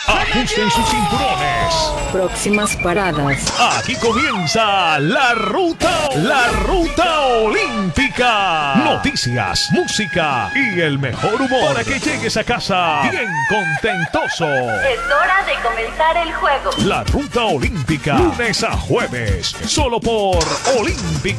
Ajusten sus cinturones. Próximas paradas. Aquí comienza la ruta olímpica. Noticias, música y el mejor humor para que llegues a casa bien contentoso. Es hora de comenzar el juego. La ruta olímpica, lunes a jueves, solo por Olímpica.